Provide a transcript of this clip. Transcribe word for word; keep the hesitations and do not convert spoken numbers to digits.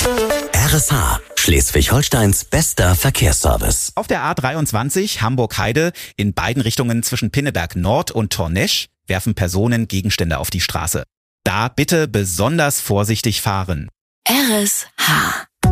R S H, Schleswig-Holsteins bester Verkehrsservice. Auf der A dreiundzwanzig Hamburg-Heide in beiden Richtungen zwischen Pinneberg Nord und Tornesch werfen Personen Gegenstände auf die Straße. Da bitte besonders vorsichtig fahren. R S H